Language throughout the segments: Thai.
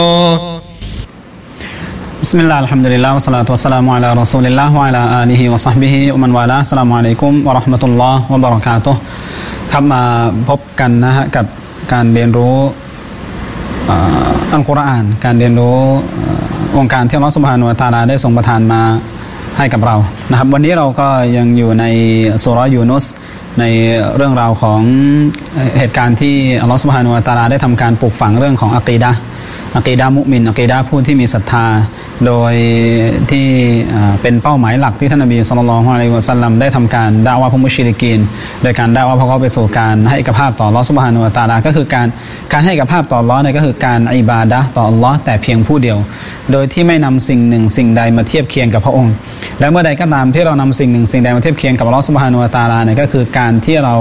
بسم الله الحمد لله والصلاة والسلام على رسول الله وعلى آله وصحبه ومن والاه السلام عليكم ورحمة الله وبركاته ครับมาพบกันนะฮะกับการเรียนรู้อัลกุรอานการเรียนรู้องค์การที่อัลเลาะห์ซุบฮานะฮูวะตะอาลาได้ทรงประทานมาให้กับเรานะครับวันนี้เราก็ยังอยู่ในซูเราะห์ยูนุสในเรื่องราวของเหตุการณ์ที่อัลเลาะห์ซุบฮานะฮูวะตะอาลาได้ทำการปลูกฝังเรื่องของอะกีดะห์มุมินอะกีดะห์ผู้ที่มีศรัทธาโดยที่เป็นเป้าหมายหลักที่ท่านนบีศ็อลลัลลอฮุอะลัยฮิวะซัลลัมได้ทำการดะอวะห์พวกมุชริกีนโดยการดะอวะห์พวกเขาไปสู่การให้เอกภาพต่ออัลเลาะห์ซุบฮานะฮูวะตะอาลาก็คือการให้เอกภาพต่ออัลเลาะห์เนี่ยก็คือการอิบาดะห์ต่ออัลเลาะห์แต่เพียงผู้เดียวโดยที่ไม่นำสิ่งหนึ่งสิ่งใดมาเทียบเคียงกับพระองค์และเมื่อใดก็ตามที่เรานำสิ่งหนึ่งสิ่งใดมาเทียบเคียงกับอัลเลาะห์ซุบฮานะฮูวะตะอาลาเนี่ยก็คือการที่เรา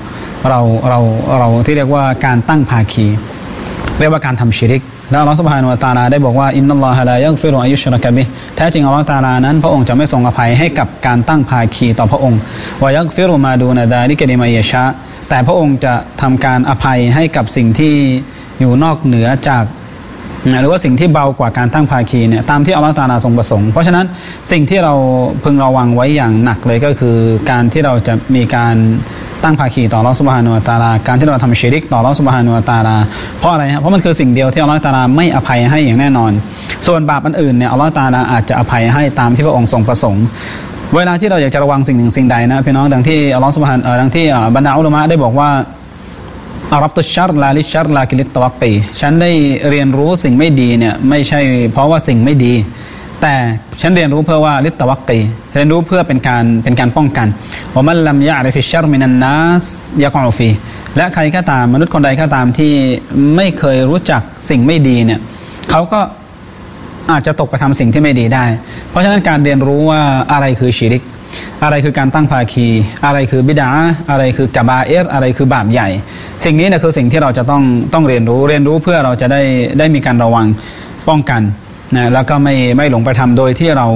ที่เรียกว่าการตั้งภาคีเรียกว่าการทำชิริกแล้วอัลเลาะห์ซุบฮานะฮูวะตะอาลาได้บอกว่าอินนัลลอฮะลายัฆฟิรุอัยยุชรกะบิฮ์แท้จริงอัลเลาะห์ตะอาลานั้นพระองค์จะไม่ทรงอภัยให้กับการตั้งภาคีต่อพระองค์วะยัฆฟิรุมาดูนะซาลิกะลิมัยยะชาแต่พระองค์จะทำการอภัยให้กับสิ่งที่อยู่นอกเหนือจากหรือว่าสิ่งที่เบากว่าการตั้งภาคีเนี่ยตามที่อัลเลาะห์ตะอาลาทรงประสงค์เพราะฉะนั้นสิ่งที่เราพึงระวังไว้อย่างหนักเลยก็คือการที่เราจะมีการตั้งภาคีต่ออัลเลาะห์ซุบฮานะฮูวะตะอาลาการที่เราทำชิริกต่ออัลเลาะห์ซุบฮานะฮูวะตะอาลาเพราะอะไรครับเพราะมันคือสิ่งเดียวที่อัลเลาะห์ตะอาลาไม่อภัยให้อย่างแน่นอนส่วนบาปอื่นเนี่ยอัลเลาะห์ตะอาลาอาจจะอภัยให้ตามที่พระองค์ทรงประสงค์เวลาที่เราอยากจะระวังสิ่งหนึ่งสิ่งใดนะพี่น้องดังที่อัลเลาะห์ซุบฮานะดังที่บรรดาอุลามะได้บอกว่าอารัฟตุชชัรลาลิชชัรลากิลิตตะวักกีฉันได้เรียนรู้สิ่งไม่ดีเนี่ยไม่ใช่เพราะว่าสิ่งไม่ดีแต่ฉันเรียนรู้เพื่อว่าลิตตะวักกีเรียนรู้เพื่อเป็นการป้องกันวะมันลัมยะอริฟิชชัรมินันนัสยะกอฟีและใครก็ตามมนุษย์คนใดก็ตามที่ไม่เคยรู้จักสิ่งไม่ดีเนี่ยเขาก็อาจจะตกไปทำสิ่งที่ไม่ดีได้เพราะฉะนั้นการเรียนรู้ว่าอะไรคือชิริกอะไรคือการตั้งภาคีอะไรคือบิดาอะไรคือกะบาเอรอะไรคือบาปใหญ่สิ่งนี้เนี่ยคือสิ่งที่เราจะต้องเรียนรู้เพื่อเราจะได้มีการระวังป้องกันนะแล้วก็ไม่หลงไปทำโดยที่เรา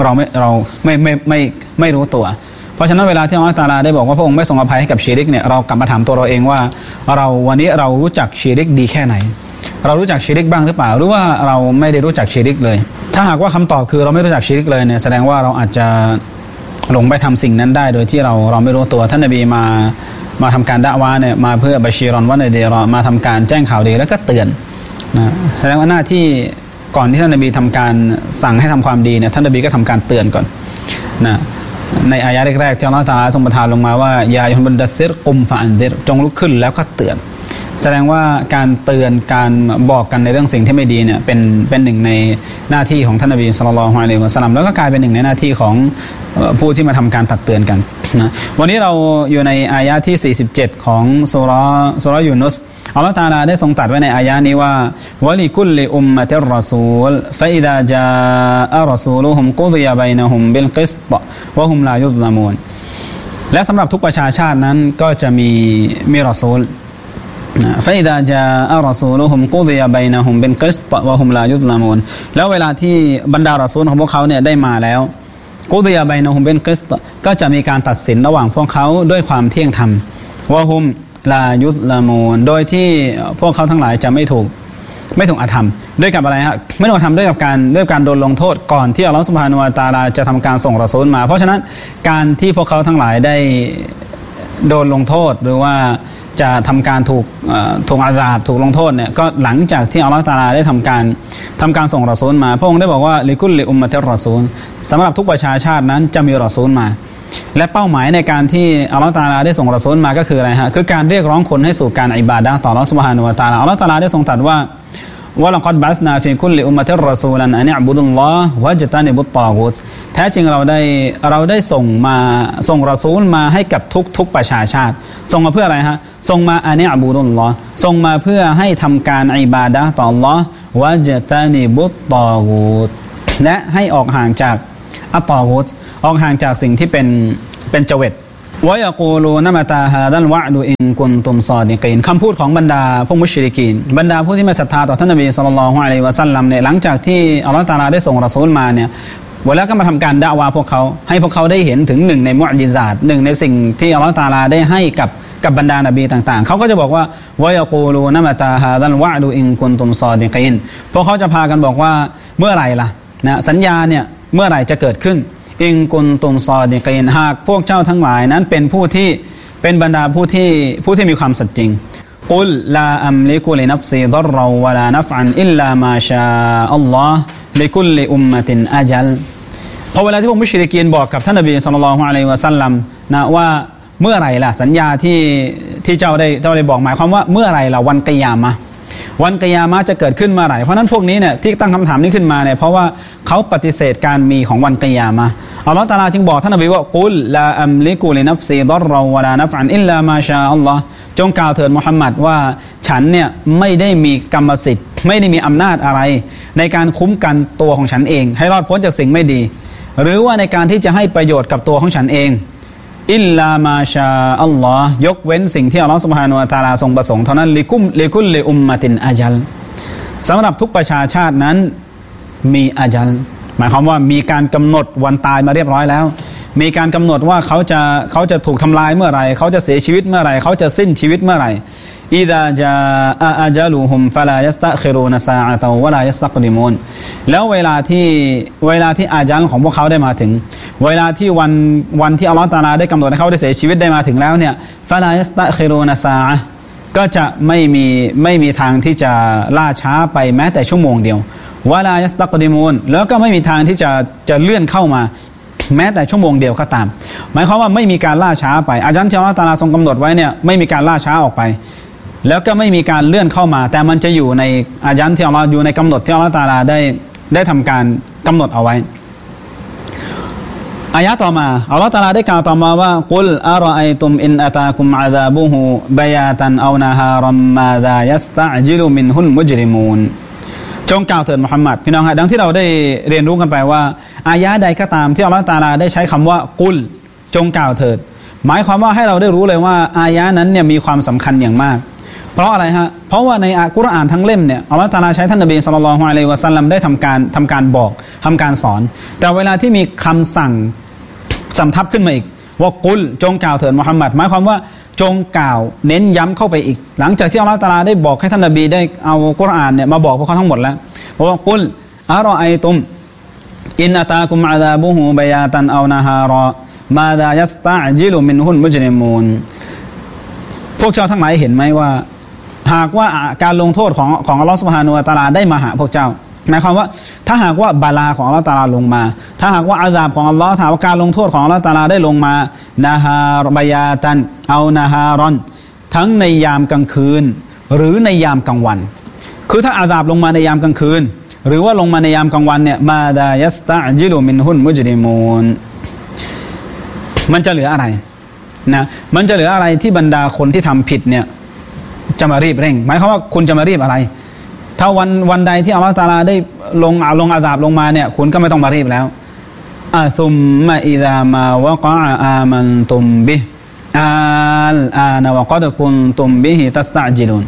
ไม่รู้ตัวเพราะฉะนั้นเวลาที่อัลเลาะห์ตะอาลาได้บอกว่าพระองค์ไม่ทรงอภัยให้กับชิริกเนี่ยเรากลับมาถามตัวเราเองว่าวันนี้เรารู้จักชิริกดีแค่ไหนเรารู้จักชิริกบ้างหรือเปล่าหรือว่าเราไม่ได้รู้จักชิริกเลยถ้าหากว่าคำตอบคือเราไม่รู้จักชิริกเลยเนี่ยแสดงว่าเราอาจจะหลงไปทำสิ่งนั้นได้โดยที่เราไม่รู้ตัวท่านนบีมาทำการดะอ์วะห์เนี่ยมาเพื่อบะชีรอนวะนัดีรอมาทำการแจ้งข่าวดีแล้วก็เตือนนะแสดงว่าหน้าที่ก่อนที่ท่านนบีทำการสั่งให้ทำความดีเนี่ยท่านนบีก็ทำการเตือนก่อนนะในอายะห์แรกๆที่อัลเลาะห์ตะอาลาทรงประทานลงมาว่ายาอัยยุฮัลมุดดัสซิรกุมฟะอันซิรจงลุกขึ้นแล้วก็เตือนแสดงว่าการเตือนการบอกกันในเรื่องสิ่งที่ไม่ดีเนี่ยเป็นหนึ่งในหน้าที่ของท่านนบีศ็อลลัลลอฮุอะลัยฮิวะซัลลัมแล้วก็กลายเป็นหนึ่งในหน้าที่ของผู้ที่มาทำการตักเตือนกันนะวันนี้เราอยู่ในอายะห์ที่47ของซูเราะห์ยูนุสอัลเลาะห์ตะอาลาได้ทรงตรัสไว้ในอายะห์นี้ว่าวะลิกุลลิอุมมะติรรอซูลฟะอิซาจาอะรอซูลุฮุมกุฎิยะบัยนะฮุมบิลกิสตวะฮุมลายุซลามูนและสำหรับทุกประชาชาตินั้นก็จะมีรอซูลฟะอิซาจาอะรอซูลุฮุมกุฎิยะบัยนะฮุมบิลกิสตวะฮุมลายุซลามูนแล้วเวลาที่บรรดารอซูลของพวกเขาเนี่ยได้มาแล้วกุฎิยะบัยนะฮุมบิลกิสตก็จะมีการตัดสินระหว่างพวกเขาด้วยความเที่ยงธรรมวะฮุมลายุซลามูนโดยที่พวกเขาทั้งหลายจะไม่ถูกอาธรรมด้วยกับอะไรฮะไม่ถูกอาธรรมด้วยการโดนลงโทษก่อนที่อัลเลาะห์ซุบฮานะฮูวะตะอาลาจะทำการส่งรอซูลมาเพราะฉะนั้นการที่พวกเขาทั้งหลายได้โดนลงโทษหรือว่าจะทำการถูกอาซาบถูกลงโทษเนี่ยก็หลังจากที่อัลเลาะห์ตะอาลาได้ทำการส่งรอซูลมาพระองค์ได้บอกว่าลิกุลลิอุมมะติรรอซูลสำหรับทุกประชาชาตินั้นจะมีรอซูลมาและเป้าหมายในการที่อัลเลาะห์ตะอาลาได้ส่งรอซูลมาก็คืออะไรฮะคือการเรียกร้องคนให้สู่การอิบาดะห์ต่ออัลเลาะห์ซุบฮานะฮูวะตะอาลาอัลเลาะห์ตะอาลาได้ทรงตรัสว่าวะละกัดบะอัษนาฟีกุลลิอุมมะติรรอซูลันอันอิอ์บุดุลลอฮ์วะญตะนิบุตฏอฆูตแท้จริงเราได้ส่งรอซูลมาให้กับทุกประชาชาติส่งมาเพื่ออะไรฮะส่งมาอันอิอ์บุดุลลอฮ์ส่งมาเพื่อให้ทำการอิบาดะห์ต่ออัลเลาะห์วะญตะนิบุตฏอฆูตและให้ออกห่างจากอัตฏอฆูตออกห่างจากสิ่งที่เป็นเจวิตวะยะกูลูนะมะตาฮาดัลวะดุอินกุนตุมซอดิกีนคำพูดของบรรดาพวกมุชริกีนบรรดาผู้ที่ไม่ศรัทธาต่อท่านนบีศ็อลลัลลอฮุอะลัยฮิวะซัลลัมเนี่ยหลังจากที่อัลเลาะห์ตะอาลาได้ส่งรอซูลมาเนี่ยแล้วก็มาทำการดะอ์วะห์พวกเขาให้พวกเขาได้เห็นถึงหนึ่งในมุอ์ญิซาตหนึ่งในสิ่งที่อัลเลาะห์ตะอาลาได้ให้กับกับบรรดานบีต่างๆเขาก็จะบอกว่าวะยะกูลูนะมะตาฮาซัลวะดูอินกุนตุมซอดิกีนพวกเขาจะพากันบอกว่าเมื่อไหร่ล่ะนะสัญญาเนี่ยเมื่อไหร่จะเกิดขึ้นอินกุนตุมซอดิกีนหากพวกเจ้าทั้งหลายนั้นเป็นผู้ที่เป็นบรรดาผู้ที่มีความสัตย์จริงกุลลาอัมลิกุลินัฟซีดัรเราวะลานัฟอันอิลลามาชาอัลลอฮ์ลิกุลลิอุมมะตินอาจัลพอเวลาที่พวกมุชริกีนบอกกับท่านนบีศ็อลลัลลอฮุอะลัยฮิวะซัลลัมนะว่าเมื่อไหร่ล่ะสัญญาที่เจ้าได้บอกหมายความว่าเมื่อไหร่ล่ะวันกิยามะห์วันกิยามะห์จะเกิดขึ้นเมื่อไหร่เพราะนั้นพวกนี้เนี่ยที่ตั้งคำถามนี้ขึ้นมาเนี่ยเพราะว่าเขาปฏิเสธการมีของวันกิยามะห์อัลลอฮฺตะอาลาจึงบอกท่านนบีว่ากุลลาอัมลิกุลินัฟซีดัรเราวะลานัฟอันอิลลามาชาอัลลอฮ์จงกล่าวเถิดมุฮัมมัดว่าฉันเนี่ยไม่ได้มีกรรมสิทธิ์ไม่ได้มีอำนาจอะไรในการคุ้มกันตัวของฉันเองให้รอดพ้นจากสิ่งไม่ดีหรือว่าในการที่จะให้ประโยชน์กับตัวของฉันเองอิลลามาชาอัลลอฮ์ยกเว้นสิ่งที่อัลลอฮ์ซุบฮานะฮูวะตะอาลาทรงประสงค์เท่านั้นลิกุลลิอุมมะตินอาจัลสำหรับทุกประชาชาตินั้นมีอาจัลหมายความว่ามีการกำหนดวันตายมาเรียบร้อยแล้วมีการกำหนดว่าเขาจะถูกทำลายเมื่อไหร่เขาจะเสียชีวิตเมื่อไหร่เขาจะสิ้นชีวิตเมื่อไหร่อิซาจาอาจัลุฮุมฟะลายัสตะคิรูนซาอะตะวะลายัสตักดิมูนแล้วเวลาที่อาจัลของพวกเขาได้มาถึงเวลาที่วันที่อัลเลาะห์ตะอาลาได้กำหนดให้เขาได้เสียชีวิตได้มาถึงแล้วเนี่ยฟะลายัสตะคิรูนซาอะก็จะไม่มีทางที่จะล่าช้าไปแม้แต่ชั่วโมงเดียววะลายัสตักดิมูนแล้วก็ไม่มีทางที่จะเลื่อนเข้ามาแม้แต่ชั่วโมงเดียวก็ตามหมายความว่าไม่มีการล่าช้าไปอาจารย์ที่อัลเลาะห์ตะอาลาทรงกำหนดไว้เนี่ยไม่มีการล่าช้าออกไปแล้วก็ไม่มีการเลื่อนเข้ามาแต่มันจะอยู่ในอาจารย์ที่อัลเลาะห์อยู่ในกำหนดที่อัลเลาะห์ตะอาลาได้ทำการกำหนดเอาไว้อายะต่อมาอัลเลาะห์ตะอาลาได้กล่าวต่อมาว่ากุลอะรออัยตุมอินอะตากุมอะซาบุฮุบะยาตันเอานะฮารัมมาซายัสตะจิลุมินฮุลมุจริมูนจงกล่าวเถิดมุฮัมมัดพี่น้องฮะดังที่เราได้เรียนรู้กันไปว่าอายะใดก็ตามที่อัลเลาะห์ตะอาลาได้ใช้คำว่ากุลจงกล่าวเถิดหมายความว่าให้เราได้รู้เลยว่าอายะนั้นเนี่ยมีความสำคัญอย่างมากเพราะอะไรฮะเพราะว่าในอัลกุรอานทั้งเล่มเนี่ยอัลเลาะห์ตะอาลาใช้ท่านนบีศ็อลลัลลอฮุอะลัยฮิวะซัลลัมได้ทำการบอกทำการสอนแต่เวลาที่มีคำสั่งสำทับขึ้นมาอีกว่ากุลจงกล่าวเถิดมุฮัมมัดหมายความว่าจงกล่าวเน้นย้ำเข้าไปอีกหลังจากที่อัลเลาะห์ตะอาลาได้บอกให้ท่านนบีได้เอากุรอานเนี่ยมาบอกพวกเขาทั้งหมดแล้วบอกว่ากุลอะรออัยตุมอินอะตากุมอะซาบุฮุบะยาตันเอานะฮารอมาซายัสตะจิลุมินฮุลมุจริมูนพวกเจ้าทั้งหลายเห็นไหมว่าหากว่าการลงโทษของอัลเลาะห์ซุบฮานะฮูวะตะอาลาได้มาหาพวกเจ้าหมายความว่าถ้าหากว่าบาลาของอัลเลาะห์ตะอาลาลงมาถ้าหากว่าอาซาบของอัลเลาะห์ถ้าว่าการลงโทษของอัลเลาะห์ตะอาลาได้ลงมานะฮารบะยาตันเอานะฮารอนทั้งในยามกลางคืนหรือในยามกลางวันคือถ้าอาซาบลงมาในยามกลางคืนหรือว่าลงมาในยามกลางวันเนี่ยมาดายัสตะจิลุมินฮุลมุจริมูนมันจะเหลืออะไรนะมันจะเหลืออะไรที่บรรดาคนที่ทำผิดเนี่ยจะมารีบเร่งหมายความว่าคุณจะมารีบอะไรถ้าวันใดที่อัลเลาะห์ตะอาลาได้ลงอาซาบลงมาเนี่ยคุณก็ไม่ต้องมารีบแล้วซุมมะอิซามาวะกะอามันตุมบิอัลอานะวะกอดกุนตุมบิฮิตัสตะจิลุน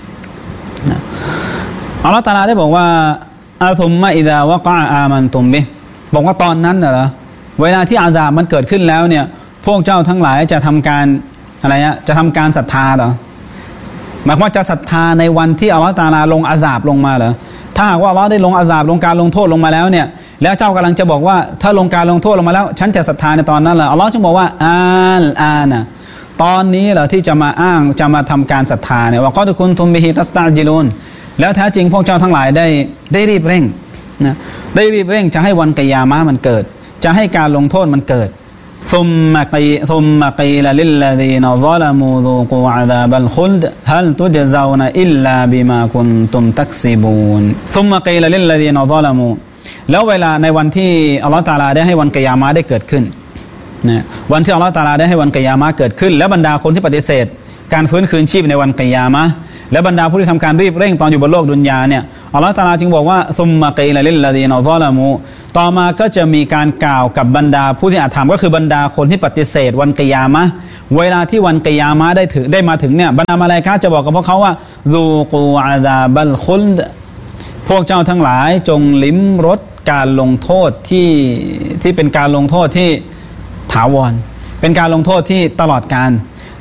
อัลเลาะห์ตะอาลาได้บอกว่าซุมมะอิซาวะกะอามันตุมบิบอกว่าตอนนั้นน่ะเหรอเวลาที่อาซาบมันเกิดขึ้นแล้วเนี่ยพวกเจ้าทั้งหลายจะทำการอะไรฮะจะทำการศรัทธาเหรอหมายความว่าจะศรัทธาในวันที่อัลเลาะห์ตะอาลาลงอาซาบลงมาเหรอถ้าหากว่าอัลเลาะห์ได้ลงอาซาบลงการลงโทษลงมาแล้วเนี่ยแล้วเจ้ากำลังจะบอกว่าถ้าลงการลงโทษลงมาแล้วฉันจะศรัทธาในตอนนั้นเหรออัลเลาะห์จึงบอกว่าอัลอานะตอนนี้เหรอที่จะมาอ้างจะมาทำการศรัทธาเนี่ยว่าก็ทุกคนทุมบิฮิตัสตะจิลุนแล้วแท้จริงพวกเจ้าทั้งหลายได้รีบเร่งนะได้รีบเร่งจะให้วันกิยามะห์มันเกิดจะให้การลงโทษมันเกิดثم قيل للذين ظلموا ذوقوا عذاب الخلد هل تجزون إلا بما كنتم تكسبون ثم قيل للذين ظلموا แล้วเวลาในวันที่อัลเลาะห์ตะอาลาได้ให้วันกิยามะห์ได้เกิดขึ้นนะวันที่อัลเลาะห์ตะอาลาได้ให้วันกิยามะห์เกิดขึ้นแล้วบรรดาคนที่ปฏิเสธการฟื้นคืนชีพในวันกิยามะห์และบรรดาผู้ที่ทำการรีบเร่งตอนอยู่บนโลกดุนยาเนี่ยอัลเลาะห์ตะอาลาจึงบอกว่าซุมมะกีลลิลลซีนะซอละมูต่อมาก็จะมีการกล่าวกับบรรดาผู้ที่อาธรรมก็คือบรรดาคนที่ปฏิเสธวันกิยามะห์เวลาที่วันกิยามะห์ได้มาถึงเนี่ยบรรดามะลาอิกะฮ์จะบอกกับพวกเขาว่าซูกูอาซาบัลคุลดพวกเจ้าทั้งหลายจงลิ้มรสการลงโทษที่เป็นการลงโทษที่ถาวรเป็นการลงโทษที่ตลอดกาล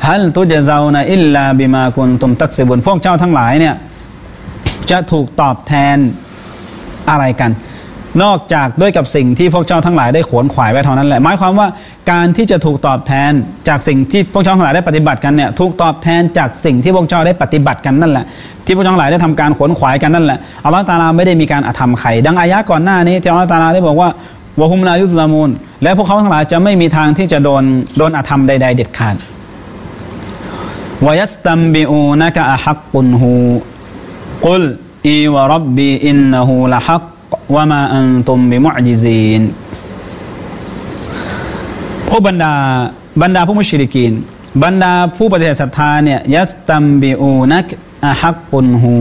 ฮัลตุจซานะอิลลาบิมากุนตุมตักซิบุนพวกเจ้าทั้งหลายเนี่ยจะถูกตอบแทนอะไรกันนอกจากด้วยกับสิ่งที่พวกเจ้าทั้งหลายได้ขวนขวายไว้เท่านั้นแหละหมายความว่าการที่จะถูกตอบแทนจากสิ่งที่พวกเจ้าทั้งหลายได้ปฏิบัติกันเนี่ยถูกตอบแทนจากสิ่งที่พวกเจ้าได้ปฏิบัติกันนั่นแหละที่พวกเจ้าทั้งหลายได้ทำการขวนขวายกันนั่นแหละอัลลอฮฺตะอาลาไม่ได้มีการอธรรมใครดังอายะก่อนหน้านี้ที่อัลลอฮฺตะอาลาได้บอกว่าวะฮุมลายุซลามูนและพวกเขาทั้งหลายจะไม่มีทางที่จะโดนอธรรมใดๆเด็ดขาดวะยัสตัมบิอูนะกะอะฮักกุนฮูกุลอีวะร็อบบีอินนะฮูละฮักวะมาอันตุมบิมุอญิซีนผู้บรรดาผู้มุชริกีนบรรดาผู้ปฏิเสธศรัทธาเนี่ยยัสตัมบิอูนักอะฮักกุนฮู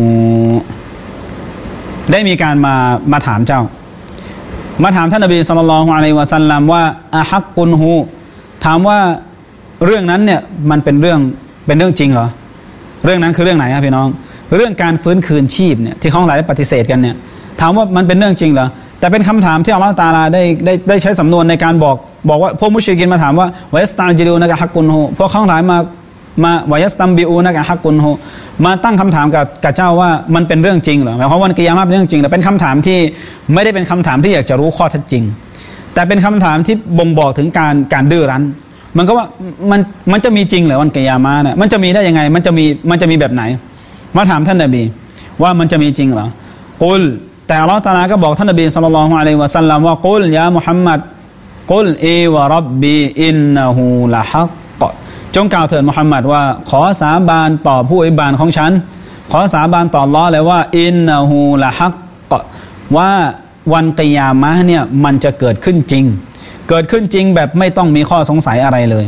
ได้มีการมาถามเจ้ามาถามท่านนบีศ็อลลัลลอฮุอะลัยฮิวะซัลลัมว่าอะฮักกุนฮูถามว่าเรื่องนั้นเนี่ยมันเป็นเรื่องจริงเหรอเรื่องนั้นคือเรื่องไหนครับพี่น้องเรื่องการฟื้นคืนชีพเนี่ยที่เขาหลายได้ปฏิเสธกันเนี่ยถามว่ามันเป็นเรื่องจริงเหรอแต่เป็นคำถามที่อัลลอฮฺตะอาลาได้ใช้สำนวนในการบอกว่าพวกมุชริกีนมาถามว่าวะยัสตะจิลูนะกะฮักกุนฮูพวกเขาหลายมาวะยัสตัมบิอูนะกะฮักกุนฮูมาตั้งคำถามกับเจ้าว่ามันเป็นเรื่องจริงเหรอหมายความว่าวันกิยามะฮ์เป็นเรื่องจริงแต่เป็นคำถามที่ไม่ได้เป็นคำถามที่อยากจะรู้ข้อเท็จจริงแต่เป็นคำถามที่บ่งบอกถึงการดื้อรั้นมันก็ว่ามันจะมีจริงเหรอวันกิยามะฮ์เนี่ยมันจะมีได้ยังไงมันจะมีแบบไหนมาถามท่านนบีว่ามันจะมีจริงเหรอกุลแต่อัลเลาะห์ตะอาลาก็บอกท่านนบีศ็อลลัลลอฮุอะลัยฮิวะซัลลัมว่ากุลยามุฮัมมัดกุลอีวะร็อบบีอินนะฮูละฮักกะจงกล่าวเถิดมุฮัมมัดว่าขอสาบานต่อผู้อภิบาลของฉันขอสาบานต่ออัลเลาะห์เลยว่าอินนะฮูละฮักกะว่าวันกิยามะฮ์เนี่ยมันจะเกิดขึ้นจริงแบบไม่ต้องมีข้อสงสัยอะไรเล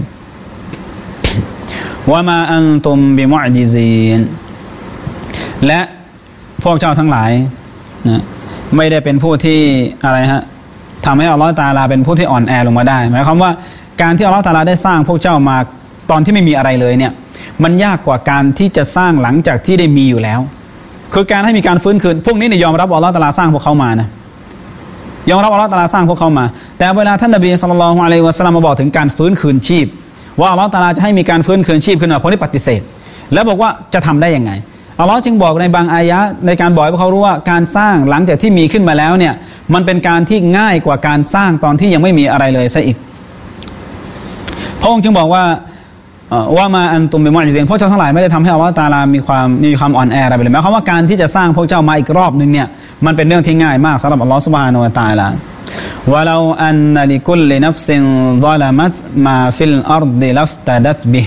ยวะมาอันตุมบิมุอญิซีนและพวกเจ้าทั้งหลายนะไม่ได้เป็นผู้ที่อะไรฮะทำให้อัลลอฮฺตะอาลาเป็นผู้ที่อ่อนแอลงมาได้หมายความว่าการที่อัลลอฮฺตะอาลาได้สร้างพวกเจ้ามาตอนที่ไม่มีอะไรเลยเนี่ยมันยากกว่าการที่จะสร้างหลังจากที่ได้มีอยู่แล้วคือการให้มีการฟื้นคืนพวกนี้เนี่ยยอมรับอัลลอฮฺตะอาลาสร้างพวกเขามานะยอมรับอัลลอฮฺตะอาลาสร้างพวกเขามาแต่เวลาท่านนบีศ็อลลัลลอฮุอะลัยฮิวะซัลลัมมาบอกถึงการฟื้นคืนชีพว่าอัลลอฮฺตะอาลาจะให้มีการฟื้นคืนชีพขึ้นมาพวกนี้ปฏิเสธแล้วบอกว่าจะทำได้ยังไงอัลลอฮ์จึงบอกในบางอายะในการบอกให้พวกเขารู้ว่าการสร้างหลังจากที่มีขึ้นมาแล้วเนี่ยมันเป็นการที่ง่ายกว่าการสร้างตอนที่ยังไม่มีอะไรเลยซะอีกพระองค์จึงบอกว่ามาอันตุมบิมุอญิซีนพวกเจ้าทั้งหลายไม่ได้ทำให้อัลลอฮ์ตะอาลามีความอ่อนแออะไรไปเลยหมายความว่าการที่จะสร้างพวกเจ้ามาอีกรอบนึงเนี่ยมันเป็นเรื่องที่ง่ายมากสำหรับอัลลอฮ์ซุบฮานะฮูวะตะอาลาวะลาอันนะลิกุลลินัฟซินซอละมัตมาฟิลอัรฎิลัฟตะดัตบิ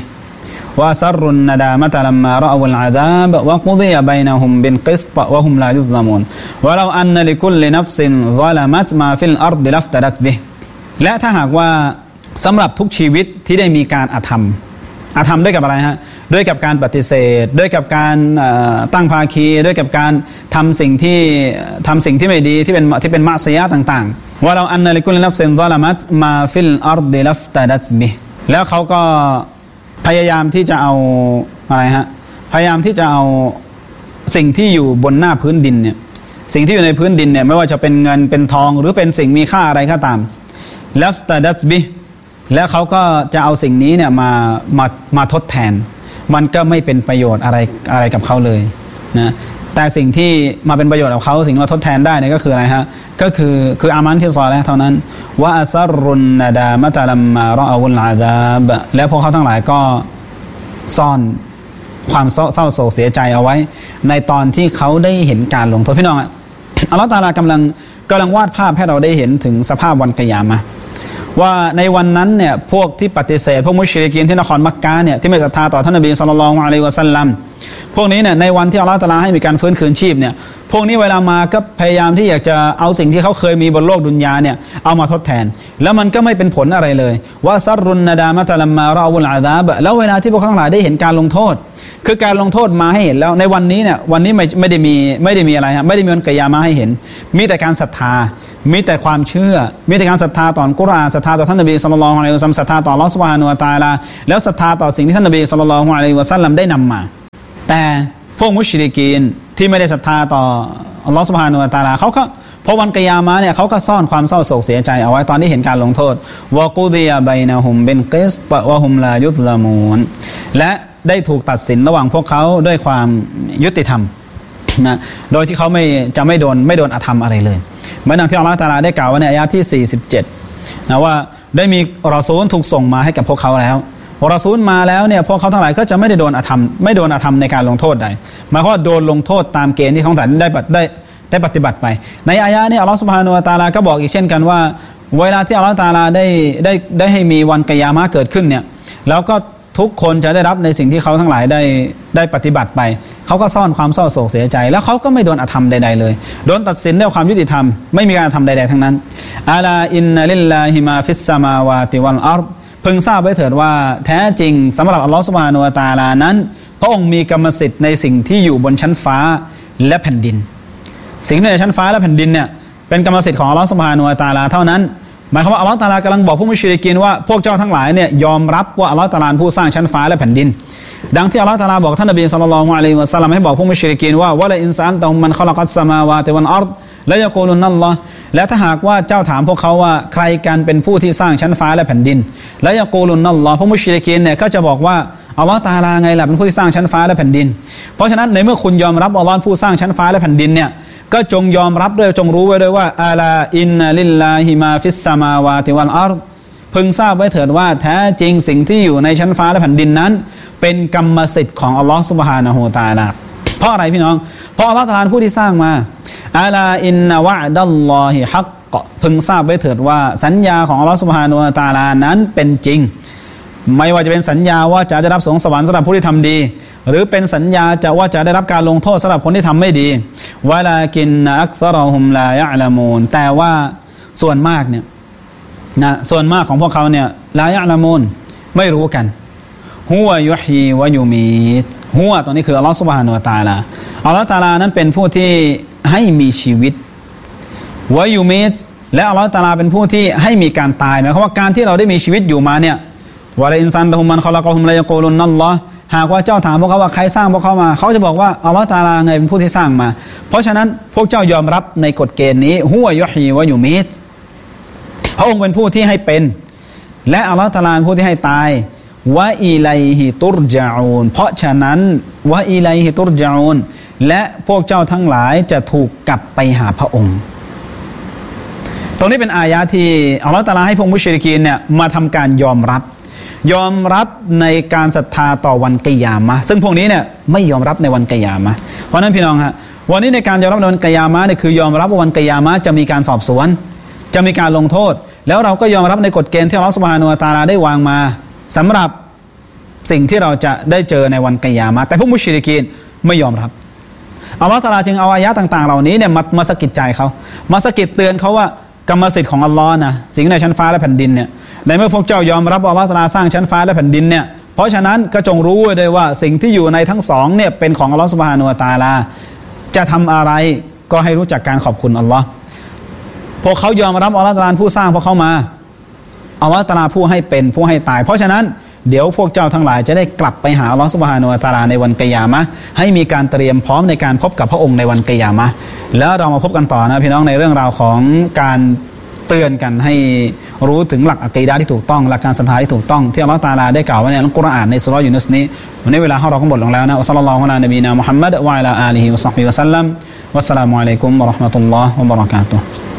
وأسروا الندامة لما رأوا العذاب وقضي بينهم بالقسط وهم لا يظلمون ولو أن لكل نفس ظلمت ما في الأرض لافتدت به และถ้าหากว่าสำหรับทุกชีวิตที่ได้มีการอาธรรมด้วยกับอะไรฮะด้วยกับการปฏิเสธด้วยกับการตั้งภาคีด้วยกับการทำสิ่งที่ไม่ดีที่เป็นมะซียะห์ต่างๆว่าเราอันนะลิกุลนัฟซินซอละมัตมาฟิลอัรฎิลัฟตะดัตบิแล้วเขาก็พยายามที่จะเอาอะไรฮะพยายามที่จะเอาสิ่งที่อยู่บนหน้าพื้นดินเนี่ยสิ่งที่อยู่ในพื้นดินเนี่ยไม่ว่าจะเป็นเงินเป็นทองหรือเป็นสิ่งมีค่าอะไรก็ตามลัฟตะดัตบิแล้วเขาก็จะเอาสิ่งนี้เนี่ยมาทดแทนมันก็ไม่เป็นประโยชน์อะไรกับเขาเลยนะแต่สิ่งที่มาเป็นประโยชน์กับเขาสิ่งที่มาทดแทนได้เนี่ยก็คืออะไรฮะก็คืออามันที่ซอและเท่านั้นว่าอัสรุนนาดามะตะลัมมารออาวุลอาซาบและพวกเขาทั้งหลายก็ซ่อนความเศร้าโศกเสียใจเอาไว้ในตอนที่เขาได้เห็นการลงโทษพี่น้องอัลเลาะห์ตะอาลากำลังวาดภาพให้เราได้เห็นถึงสภาพวันกิยามะห์ว่าในวันนั้นเนี่ยพวกที่ปฏิเสธพวกมุชริกีนที่นครมักกะเนี่ยที่ไม่ศรัทธาต่อท่านนบีศ็อลลัลลอฮุอะลัยฮิวะซัลลัมพวกนี้เนี่ยในวันที่อัลเลาะห์ตะอาลาให้มีการฟื้นคืนชีพเนี่ยพวกนี้เวลามาก็พยายามที่อยากจะเอาสิ่งที่เขาเคยมีบนโลกดุนยาเนี่ยเอามาทดแทนแล้วมันก็ไม่เป็นผลอะไรเลยว่าซัรรุนนาดามะตะลัมมารออาวุลอาซาบแล้วเวลาที่พวกเขาทั้งหลายได้เห็นการลงโทษคือการลงโทษมาให้เห็นแล้วในวันนี้เนี่ยวันนี้ไม่ได้มีอะไรฮะไม่ได้มีวันกิยามะห์ให้เห็นมีแต่การศรัทธามีแต่ความเชื่อมีแต่การศรัทธาต่ออัลกุรอานศรัทธาต่อท่านนบีศ็อลลัลลอฮุอะลัยฮิวะซัลลัมศรัทธาต่ออัลเลาะห์ซุบฮานะฮูวะตะอาลาแล้วศรัทธาต่อสิ่งที่ท่านนบีศ็อลลัลลอฮุอะลัยฮิวะซัลลัมได้นำมาแต่พวกมุชริกีนที่ไม่ได้ศรัทธาต่ออัลลอฮฺซุบฮานะฮูวะตะอาลาเขาก็พอวันกิยามะห์เนี่ยเขาก็ซ่อนความเศร้าโศกเสียใจเอาไว้ตอนที่เห็นการลงโทษวะกุฎิยะบัยนะฮุมบิลกิสตะวะฮุมลายุซลามูนและได้ถูกตัดสินระหว่างพวกเขาด้วยความยุติธรรมนะโดยที่เขาจะไม่โดนอธรรมอะไรเลยเหมือนอย่างที่อัลเลาะห์ตะอาลาได้กล่าวไว้ในอายะห์ที่47นะว่าได้มีรอซูลถูกส่งมาให้กับพวกเขาแล้วรอซูลมาแล้วเนี่ยพวกเขาทั้งหลายก็จะไม่ได้โดนอธรรมในการลงโทษใดหมายความว่าโดนลงโทษตามเกณฑ์ที่เขาได้ปฏิบัติไปในอายะห์นี้อัลเลาะห์ซุบฮานะฮูวะตะอาลาก็บอกอีกเช่นกันว่าเวลาที่อัลเลาะห์ตะอาลาได้ให้มีวันกิยามะห์เกิดขึ้นเนี่ยแล้วก็ทุกคนจะได้รับในสิ่งที่เขาทั้งหลายได้ปฏิบัติไปเขาก็ซ่อนความเศร้าโศกเสียใจแล้วเขาก็ไม่โดนอธรรมใดๆเลยโดนตัดสินด้วยความยุติธรรมไม่มีการทำใดๆทั้งนั้นอาลาอินนัลิลลาฮิมาฟิสสมาวาติวัลอัรฎพึงทราบไว้เถิดว่าแท้จริงสำหรับอัลลอฮฺซุบฮานะฮูวะตะอาลานั้นพระองค์มีกรรมสิทธิ์ในสิ่งที่อยู่บนชั้นฟ้าและแผ่นดินสิ่งที่ในชั้นฟ้าและแผ่นดินเนี่ยเป็นกรรมสิทธิ์ของอัลลอฮฺซุบฮานะฮูวะตะอาลาเท่านั้นหมายความว่าอัลลอฮฺตะอาลากำลังบอกผู้มุชริกีนว่าพวกเจ้าทั้งหลายเนี่ยยอมรับว่าอัลลอฮฺตะอาลาผู้สร้างชั้นฟ้าและแผ่นดินดังที่อัลลอฮฺตะอาลาบอกท่านนบีศ็อลลัลลอฮุอะลัยฮิวะซัลลัมให้บอกผู้มุชริกีนว่าวะละอินซานตะฮุมมันคอละกัสสมาวาติวัลอัรฎและยะกูลุนนัลลอฮ์และถ้าหากว่าเจ้าถามพวกเขาว่าใครกันเป็นผู้ที่สร้างชั้นฟ้าและแผ่นดินและยะกูลุนนัลลอฮ์ผู้มุชริกีนเนี่ยก็จะบอกว่าอัลลอฮฺตะอาลาไงล่ะเป็นผู้ที่สร้างชั้นฟ้าและแผ่นดินเพราะฉะนั้นในเมื่อคุณยอมรับอัลลอฮ์ผู้สร้างชั้นฟ้าและแผ่นดินเนี่ยก็จงยอมรับด้วยจงรู้ไว้ด้วยว่าอาลาอินนัลิลลาฮิมาฟิสสมาวาติวัลอัรฎพึงทราบไว้เถิดว่าแท้จริงสิ่งที่อยู่ในชั้นฟ้าและแผ่นดินนั้นเป็นกรรมสิทธิ์ของอัลลอฮฺซุบฮานะฮูวะตะอาลาเพราะอะไรพี่น้องเพราะอัลลอฮฺตะอาลาผู้ที่สร้างมาอาลาอินนะวะดัลลอฮิฮักกะพึงทราบไว้เถิดว่าสัญญาของอัลลอฮฺซุบฮานะฮูวะตะอาลานั้นเป็นจริงไม่ว่าจะเป็นสัญญาว่าจะได้รับสวงสวรรค์สำหรับผู้ที่ทำดีหรือเป็นสัญญาว่าจะได้รับการลงโทษสำหรับคนที่ทำไม่ดีวะลากินอักษรฮุมลายะละมูนแต่ว่าส่วนมากเนี่ยนะส่วนมากของพวกเขาเนี่ยลายะละมูนไม่รู้กันฮุวะยุฮีวะยูมีตฮุวะตรงนี้คืออัลลอฮฺซุบฮานะฮูวะตะอาลาอัลลอฮฺตะอาลานั้นเป็นผู้ที่ให้มีชีวิตวะยูมีตและอัลลอฮฺตะอาลาเป็นผู้ที่ให้มีการตายหมายความว่าการที่เราได้มีชีวิตอยู่มาเนี่ยวะลาอินซานตะฮุมมันคอละกะฮุมลายะกูลุนนัลลอฮ์หากว่าเจ้าถามพวกเขาว่าใครสร้างพวกเขามาเขาจะบอกว่าอัลลอฮฺตะอาลาไงเป็นผู้ที่สร้างมาเพราะฉะนั้นพวกเจ้ายอมรับในกฎเกณฑ์นี้ฮุวะยุฮีวะยูมีตพระองค์เป็นผู้ที่ให้เป็นและอัลลอฮฺตะอาลาเป็นผู้ที่ให้ตายวะอิลัยฮิตุรญะอูนเพราะฉะนั้นวะอิลัยฮิตุรญะอูนและพวกเจ้าทั้งหลายจะถูกกลับไปหาพระองค์ตรงนี้เป็นอายะที่อัลลอฮฺตะอาลาให้พวกมุชริกีนเนี่ยมาทำการยอมรับในการศรัทธาต่อวันกิยามะห์ซึ่งพวกนี้เนี่ยไม่ยอมรับในวันกิยามะห์เพราะนั้นพี่น้องฮะวันนี้ในการยอมรับในวันกิยามะห์เนี่ยคือยอมรับว่าวันกิยามะห์จะมีการสอบสวนจะมีการลงโทษแล้วเราก็ยอมรับในกฎเกณฑ์ที่อัลเลาะห์ซุบฮานะฮูวะตะอาลาได้วางมาสำหรับสิ่งที่เราจะได้เจอในวันกิยามะห์แต่พวกมุชริกีนไม่ยอมรับอัลเลาะห์ตะอาลาจึงเอาอายะห์ต่างๆเหล่านี้เนี่ยมาสะกิดใจเขามาสะกิดเตือนเขาว่ากรรมสิทธิ์ของอัลลอฮ์นะสิ่งในชั้นฟ้าและแผ่นดินเนี่ยในเมื่อพวกเจ้ายอมรับว่าอัลเลาะห์ตะอาลาสร้างชั้นฟ้าและแผ่นดินเนี่ยเพราะฉะนั้นก็จงรู้ไว้ด้วยว่าสิ่งที่อยู่ในทั้งสองเนี่ยเป็นของอัลเลาะห์ซุบฮานะฮูวะตะอาลาจะทำอะไรก็ให้รู้จักการขอบคุณอัลลอฮ์พวกเขายอมรับอัลเลาะห์ตะอาลาผู้สร้างพวกเขามาอัลเลาะห์ตะอาลาผู้ให้เป็นผู้ให้ตายเพราะฉะนั้นเดี๋ยวพวกเจ้าทั้งหลายจะได้กลับไปหาอัลเลาะห์ซุบฮานะฮูวะตะอาลาในวันกิยามะห์ให้มีการเตรียมพร้อมในการพบกับพระองค์ในวันกิยามะห์แล้วเรามาพบกันต่อนะพี่น้องในเรื่องราวของการเตือนกันให้รู้ถึงหลักอะกีดะห์ที่ถูกต้องหลักการศรัทธาที่ถูกต้องที่อัลเลาะห์ตะอาลาได้กล่าวไว้ในอัลกุรอานในซูเราะห์ยูนุสนี้วันนี้เวลาของเราก็หมดลงแล้วนะวะศ็อลลัลลอฮุอะลานบีนามุฮัมมัดวะอะลาอาลิฮิวะศ็อฮบิฮิวะซัลลัมวัสสลามุอะลัยกุมวะเราะห์มะตุลลอฮ์วะบะเราะกาตุฮ์